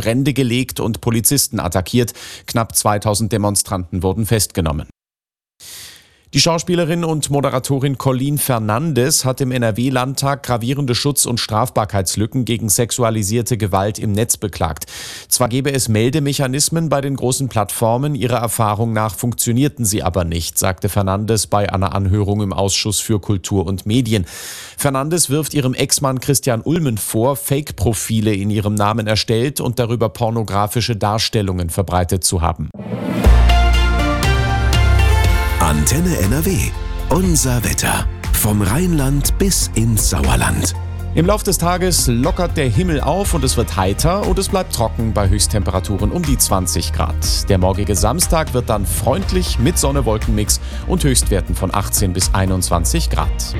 Brände gelegt und Polizisten attackiert. Knapp 2000 Demonstranten wurden festgenommen. Die Schauspielerin und Moderatorin Colleen Fernandes hat im NRW-Landtag gravierende Schutz- und Strafbarkeitslücken gegen sexualisierte Gewalt im Netz beklagt. Zwar gäbe es Meldemechanismen bei den großen Plattformen, ihrer Erfahrung nach funktionierten sie aber nicht, sagte Fernandes bei einer Anhörung im Ausschuss für Kultur und Medien. Fernandes wirft ihrem Ex-Mann Christian Ulmen vor, Fake-Profile in ihrem Namen erstellt und darüber pornografische Darstellungen verbreitet zu haben. Antenne NRW. Unser Wetter. Vom Rheinland bis ins Sauerland. Im Lauf des Tages lockert der Himmel auf und es wird heiter und es bleibt trocken bei Höchsttemperaturen um die 20 Grad. Der morgige Samstag wird dann freundlich mit Sonne-Wolken-Mix und Höchstwerten von 18 bis 21 Grad.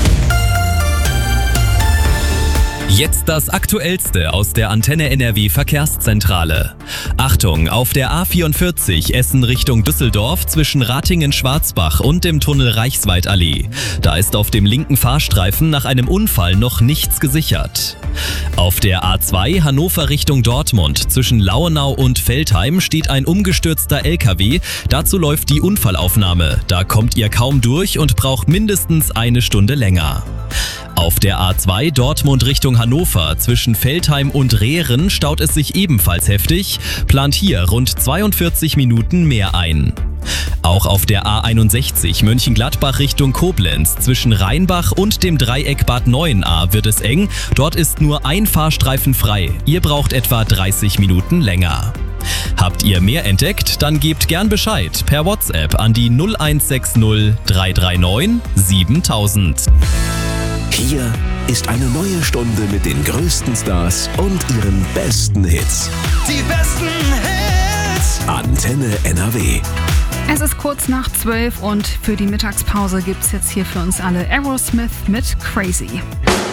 Jetzt das Aktuellste aus der Antenne NRW Verkehrszentrale. Achtung, auf der A44 Essen Richtung Düsseldorf zwischen Ratingen-Schwarzbach und dem Tunnel Reichsweidallee. Da ist auf dem linken Fahrstreifen nach einem Unfall noch nichts gesichert. Auf der A2 Hannover Richtung Dortmund zwischen Lauenau und Veltheim steht ein umgestürzter LKW. Dazu läuft die Unfallaufnahme. Da kommt ihr kaum durch und braucht mindestens eine Stunde länger. Auf der A2 Dortmund Richtung Hannover zwischen Veltheim und Rehren staut es sich ebenfalls heftig, plant hier rund 42 Minuten mehr ein. Auch auf der A61 Mönchengladbach Richtung Koblenz zwischen Rheinbach und dem Dreieck Bad Neuenahr wird es eng, dort ist nur ein Fahrstreifen frei, ihr braucht etwa 30 Minuten länger. Habt ihr mehr entdeckt? Dann gebt gern Bescheid per WhatsApp an die 0160 339 7000. Hier ist eine neue Stunde mit den größten Stars und ihren besten Hits. Die besten Hits. Antenne NRW. Es ist kurz nach 12 und für die Mittagspause gibt's jetzt hier für uns alle Aerosmith mit Crazy.